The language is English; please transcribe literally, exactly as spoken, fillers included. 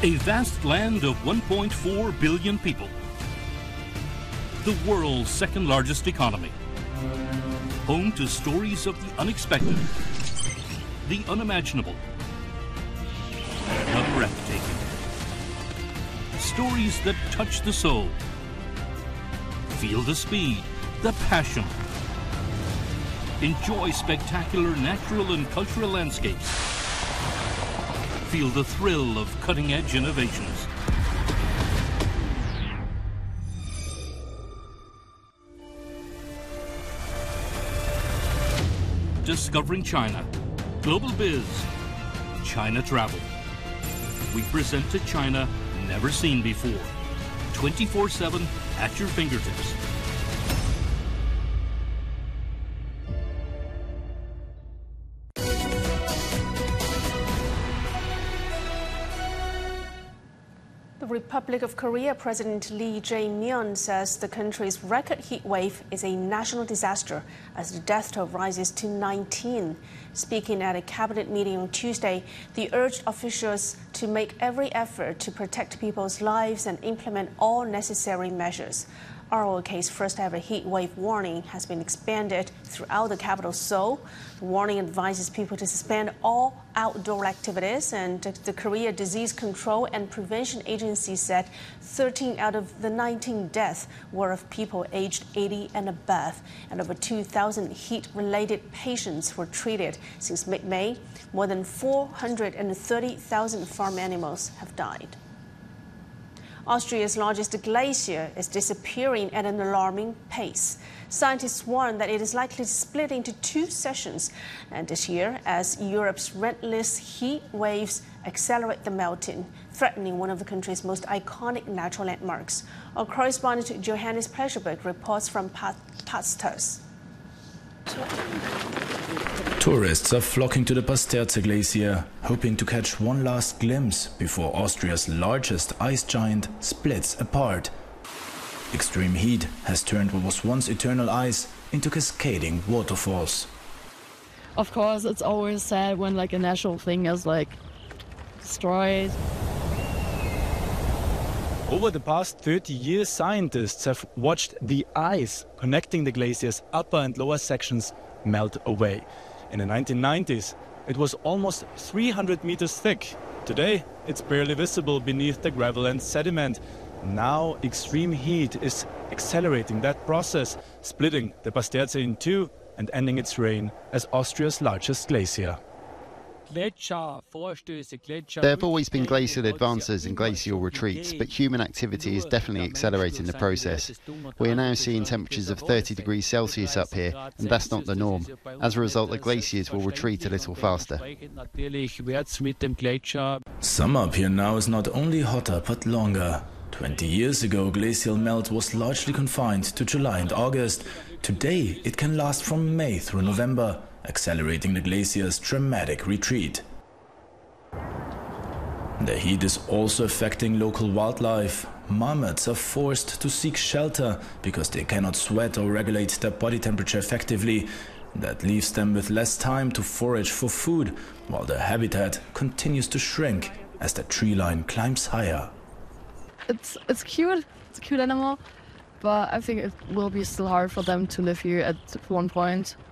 A vast land of one point four billion people. The world's second largest economy. Home to stories of the unexpected, the unimaginable, the breathtaking. Stories that touch the soul. Feel the speed, the passion. Enjoy spectacular natural and cultural landscapes. Feel the thrill of cutting-edge innovations. Discovering China. Global Biz. China Travel. We present to China never seen before. twenty-four seven at your fingertips. The Republic of Korea President Lee Jae-myung says the country's record heat wave is a national disaster as the death toll rises to nineteen. Speaking at a cabinet meeting on Tuesday, he urged officials to make every effort to protect people's lives and implement all necessary measures. R O K's first ever heat wave warning has been expanded throughout the capital Seoul. The warning advises people to suspend all outdoor activities, and the Korea Disease Control and Prevention Agency said thirteen out of the nineteen deaths were of people aged eighty and above, and over two thousand heat-related patients were treated since mid-May. More than four hundred thirty thousand farm animals have died. Austria's largest glacier is disappearing at an alarming pace. Scientists warn that it is likely to split into two sections and this year as Europe's relentless heat waves accelerate the melting, threatening one of the country's most iconic natural landmarks. Our correspondent Johannes Pleascherberg reports from Pastötz. Tourists are flocking to the Pastötz glacier, hoping to catch one last glimpse before Austria's largest ice giant splits apart. Extreme heat has turned what was once eternal ice into cascading waterfalls. Of course, it's always sad when like a natural thing is like destroyed. Over the past thirty years, scientists have watched the ice connecting the glacier's upper and lower sections melt away. In the nineteen nineties, it was almost three hundred meters thick. Today, it's barely visible beneath the gravel and sediment. Now, extreme heat is accelerating that process, splitting the Pastötz in two and ending its reign as Austria's largest glacier. There have always been glacial advances and glacial retreats, but human activity is definitely accelerating the process. We are now seeing temperatures of thirty degrees Celsius up here, and that's not the norm. As a result, the glaciers will retreat a little faster. Summer up here now is not only hotter but longer. twenty years ago, glacial melt was largely confined to July and August. Today, it can last from May through November, accelerating the glacier's dramatic retreat. The heat is also affecting local wildlife. Marmots are forced to seek shelter because they cannot sweat or regulate their body temperature effectively. That leaves them with less time to forage for food, while their habitat continues to shrink as the tree line climbs higher. It's it's cute. It's a cute animal, but I think it will be still hard for them to live here at one point.